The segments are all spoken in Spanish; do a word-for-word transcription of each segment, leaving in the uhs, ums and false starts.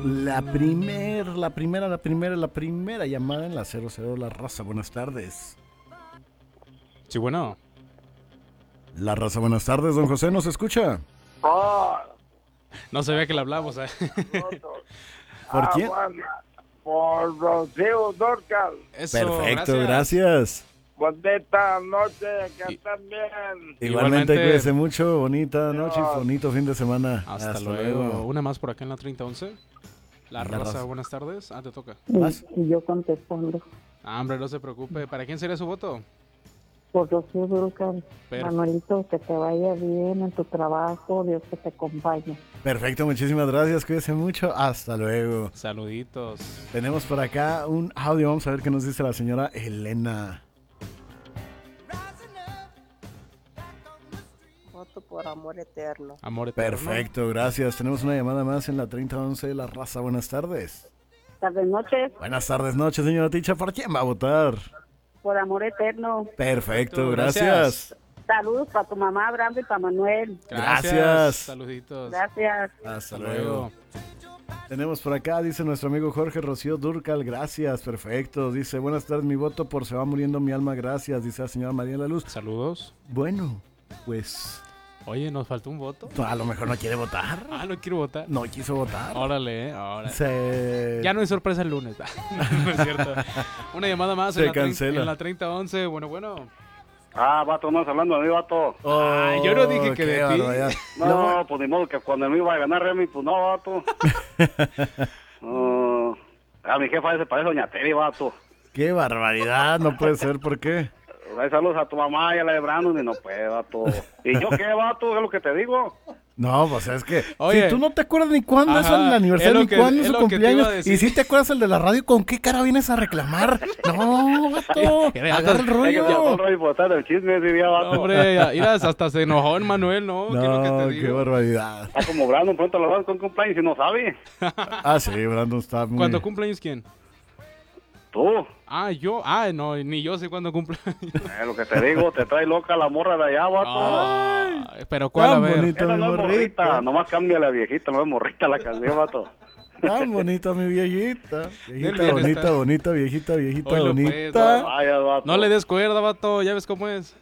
La primer, la primera, la primera, la primera llamada en la cero cero La Raza. Buenas tardes. Sí, bueno. La Raza, buenas tardes, don José, ¿nos escucha? Oh, No se ve que le hablamos, ¿eh? ¿Por ah, quién? bueno, por Rocío Dorcal. Eso, Perfecto, gracias. Bonita noche, que Y- estén bien. Igualmente, Igualmente. cuídese mucho, bonita noche y Dios. bonito fin de semana. Hasta, luego. Una más por acá en la treinta once. La, La Raza, Raza. buenas tardes. Ah, te toca. ¿Vas? Y, y yo contestando. Ah, hombre, no se preocupe. ¿Para quién sería su voto? Por Rocío Dúrcal. Per- Manuelito, que te vaya bien en tu trabajo, Dios que te acompañe. Perfecto, muchísimas gracias, cuídese mucho, hasta luego. Saluditos. Tenemos por acá un audio, vamos a ver qué nos dice la señora Elena. Voto por amor eterno. Amor eterno. Perfecto, gracias. Tenemos una llamada más en la treinta once de La Raza. Buenas tardes. Tardes noches, Buenas tardes, noches, señora Ticha. ¿Por quién va a votar? por amor eterno. Perfecto, Gracias. gracias. Saludos para tu mamá, Brando, y para Manuel. Gracias. Gracias. Saluditos. Gracias. Hasta Hasta luego. luego. Tenemos por acá, dice nuestro amigo Jorge Rocío Durcal, gracias, perfecto. Dice, buenas tardes, mi voto por Se va muriendo mi alma, gracias, dice la señora María de la Luz. Saludos. Bueno, pues, Oye, nos faltó un voto. a lo mejor no quiere votar. Ah, no quiero votar. No quiso votar. Órale, eh. Órale. Se... Ya no hay sorpresa el lunes. No es cierto. Una llamada más Se en la, trein- cancela. en la treinta once. Bueno, bueno. Ah, vato, no hablando de mí, vato. Oh, Ah, yo no dije que qué de ti. barbaridad. No, pues ni modo que cuando el mío iba a ganar Remy, pues no, vato. No. A mi jefa ese parece Doña Teri, vato. Qué barbaridad, no puede ser, ¿por qué? Hay saludos a tu mamá y a la de Brandon y no puede, vato. ¿Y yo qué, vato? Es lo que te digo. No, pues es que Oye. si tú no te acuerdas ni cuándo es Ajá, el aniversario, es lo ni que- cuándo es es su lo que te iba cumpleaños, a decir. y si te acuerdas el de la radio, ¿con qué cara vienes a reclamar? No, vato, Ya, ya, agarra el ya, Hay que rollo. dejar el rollo por estar el chisme ese día, vato. Hombre, ya, mira, hasta se enojó el Manuel, ¿no? ¿Qué es lo que No, te qué digo? barbaridad. Está como Brandon, pronto lo van con cumpleaños y no sabe. Ah, sí, Brandon está muy... ¿Cuándo cumpleaños quién? Tú, Ah, yo. Ah, no, ni yo sé cuándo cumpleaños. es lo que te digo, te trae loca la morra de allá, vato. Ay, pero ¿cuál? A Tan ver. bonito, Esa mi no es morrita, morrita. nomás cambia la viejita, no es morrita la canción, vato. Tan bonita mi viejita. Viejita Del bonita, bienestar. bonita, viejita, viejita, Oílo, pues, bonita. Vaya, vato. No le des cuerda, vato, ya ves cómo es.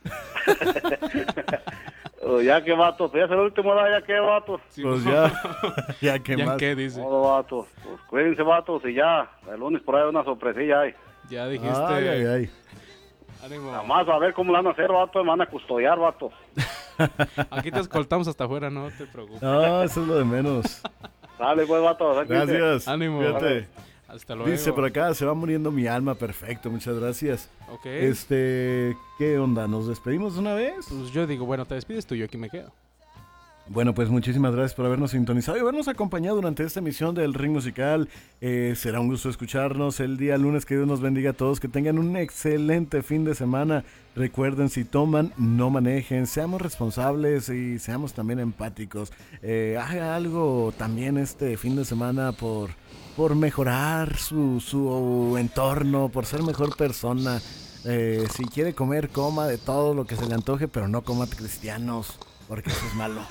Oh, ya que vato, pues ya es el último, ¿verdad? Ya que vato. Sí, Pues no. ya, ya que ¿Ya más. qué dice? Modo, vato. Pues cuídense, vatos, y ya. El lunes por ahí una sorpresilla hay. Ya dijiste. Ay, ay, ay. Ánimo. Nada más a ver cómo la van a hacer, vato. Me van a custodiar, vato. Aquí te escoltamos hasta afuera, no te preocupes. No, eso es lo de menos. Dale, pues, vato. sáquense. Gracias. Ánimo. Fíjate. Hasta luego. Dice por acá, se va muriendo mi alma. Perfecto, muchas gracias. Ok. Este, ¿qué onda? ¿Nos despedimos de una vez? Pues yo digo, bueno, te despides tú, yo aquí me quedo. Bueno, pues muchísimas gracias por habernos sintonizado y habernos acompañado durante esta emisión del Ring Musical. Eh, será un gusto escucharnos el día lunes. Que Dios nos bendiga a todos. Que tengan un excelente fin de semana. Recuerden, si toman, no manejen. Seamos responsables y seamos también empáticos. Eh, haga algo también este fin de semana por, por mejorar su, su entorno, por ser mejor persona. Eh, si quiere comer, coma de todo lo que se le antoje, pero no coma cristianos, porque eso es malo.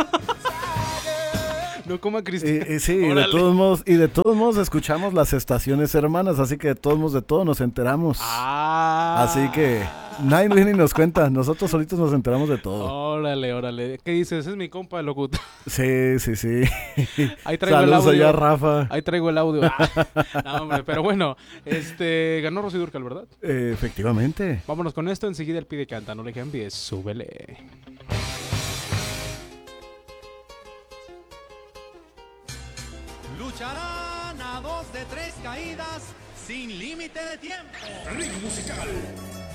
No coma Cristian. Eh, eh, sí, de Órale. todos modos, y de todos modos escuchamos las estaciones hermanas, así que de todos modos de todo nos enteramos. Ah. Así que nadie viene y nos cuenta, nosotros solitos nos enteramos de todo. Órale, órale. ¿Qué dices? Es mi compa el locutor. Sí, sí, sí. Ahí traigo Saludos el audio. allá, Rafa. Ahí traigo el audio. Ah, no, hombre, pero bueno, este ganó Rocío Dúrcal, ¿verdad? Eh, efectivamente. Vámonos con esto, enseguida el pide canta, no le cambies, súbele. Lucharán a dos de tres caídas sin límite de tiempo. Ring musical.